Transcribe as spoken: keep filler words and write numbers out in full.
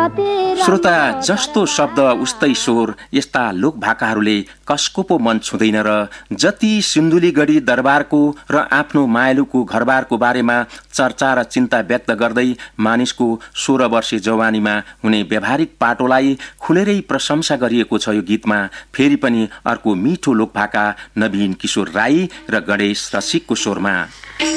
श्रोता, जस्तो शब्द उस्तै स्वर, यस्ता लोक भाकाहरूले कसको पो मन छुँदैन र। जति सिन्धुलीगढी दरबारको र आफ्नो मायालुको घरबारको बारेमा चर्चा र चिन्ता व्यक्त गर्दै मानिसको सोह्र वर्षे जवानीमा हुने व्यावहारिक पाटोलाई खुलेरै प्रशंसा गरिएको छ यो गीतमा। फेरि पनि अर्को मिठो लोक भाका नवीन किशोर राई र गणेश रसिकको स्वरमा।